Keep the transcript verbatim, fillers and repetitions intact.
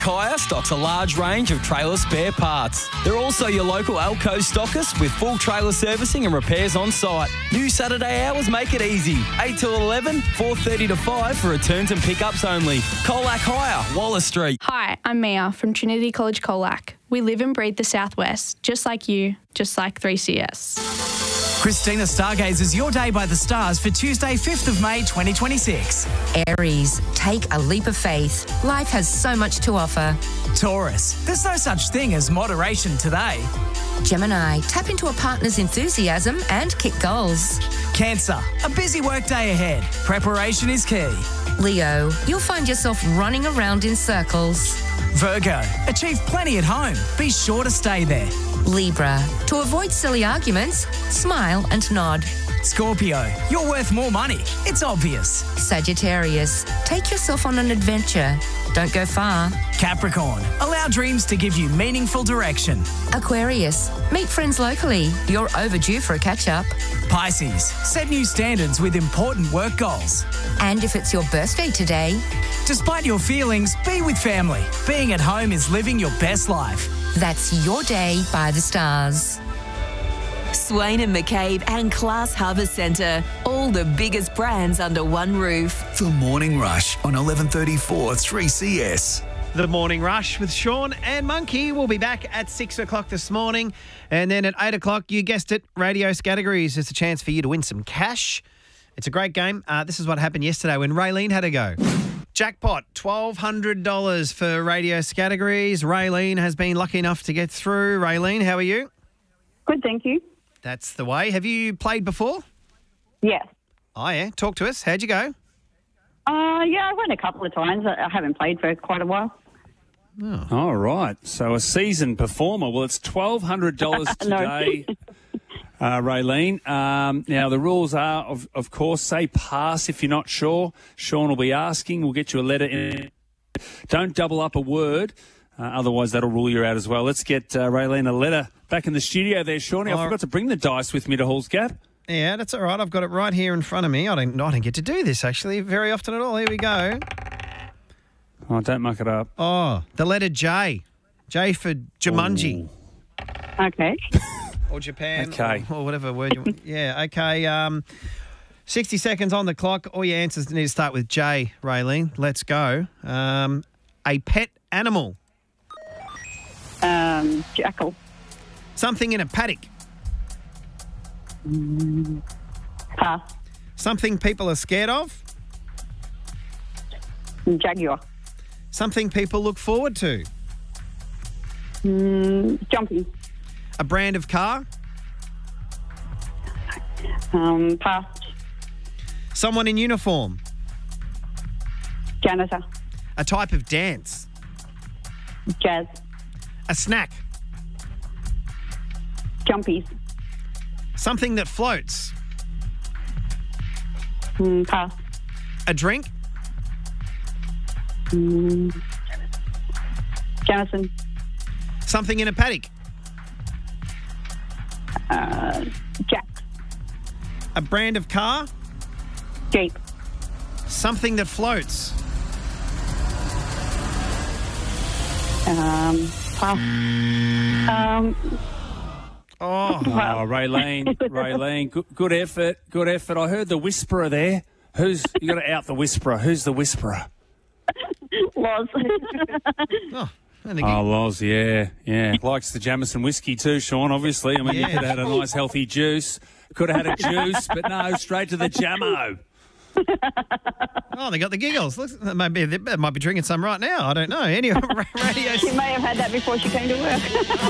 Hire stocks a large range of trailer spare parts. They're also your local Alco stockist with full trailer servicing and repairs on site. New Saturday hours make it easy. eight till eleven, four thirty to five for returns and pickups only. Colac Hire, Wallace Street. Hi, I'm Mia from Trinity College Colac. We live and breathe the Southwest, just like you, just like three C S. Christina Stargazer's Your Day by the Stars for Tuesday, fifth of May, twenty twenty-six. Aries, take a leap of faith. Life has so much to offer. Taurus, there's no such thing as moderation today. Gemini, tap into a partner's enthusiasm and kick goals. Cancer, a busy workday ahead. Preparation is key. Leo, you'll find yourself running around in circles. Virgo, achieve plenty at home. Be sure to stay there. Libra, to avoid silly arguments, smile and nod. Scorpio, you're worth more money. It's obvious. Sagittarius, take yourself on an adventure. Don't go far. Capricorn, allow dreams to give you meaningful direction. Aquarius, meet friends locally. You're overdue for a catch-up. Pisces, set new standards with important work goals. And if it's your birthday today, despite your feelings, be with family. Being at home is living your best life. That's Your Day by the Stars. Swain and McCabe and Class Harbour Centre. All the biggest brands under one roof. The Morning Rush on eleven thirty-four three C S. The Morning Rush with Sean and Monkey will be back at six o'clock this morning. And then at eight o'clock, you guessed it, Radio Categories. It's a chance for you to win some cash. It's a great game. Uh, this is what happened yesterday when Raylene had a go. Jackpot, twelve hundred dollars for Radio Categories. Raylene has been lucky enough to get through. Raylene, how are you? Good, thank you. That's the way. Have you played before? Yes. Oh, yeah. Talk to us. How'd you go? Uh, yeah, I went a couple of times. I haven't played for quite a while. Oh. All right. So a seasoned performer. Well, it's twelve hundred dollars today, uh, Raylene. Um, now, the rules are, of, of course, say pass if you're not sure. Sean will be asking. We'll get you a letter in. Don't double up a word. Uh, otherwise, that'll rule you out as well. Let's get uh, Raylene a letter back in the studio there, Shawnee. I forgot to bring the dice with me to Hall's Gap. Yeah, that's all right. I've got it right here in front of me. I don't, I don't get to do this, actually, very often at all. Here we go. Oh, don't muck it up. Oh, the letter J. J for Jumanji. Ooh. Okay. Or Japan. Okay. Or, or whatever word you want. Yeah, okay. Um, sixty seconds on the clock. All your answers need to start with J, Raylene. Let's go. Um, a pet animal. Um, jackal. Something in a paddock. Mm, pass. Something people are scared of. Jaguar. Something people look forward to. Mm, jumping. A brand of car. Um, pass. Someone in uniform. Janitor. A type of dance. Jazz. A snack. Jumpies. Something that floats. Mm, pass. A drink. Mm, Jamison. Something in a paddock. Uh, Jack. A brand of car. Jeep. Something that floats. Um, pass. Um, Oh, oh Raylene, Raylene, good, good effort, good effort. I heard the whisperer there. Who's you got to out the whisperer? Who's the whisperer? Loz. oh, oh, Loz, yeah, yeah. Likes the Jamison whiskey too, Sean, obviously. I mean, Yeah. you could have had a nice healthy juice. Could have had a juice, but no, straight to the Jamo. Oh, they got the giggles. Looks, they might be, they might be drinking some right now. I don't know. Anyway, radio. She may have had that before she came to work.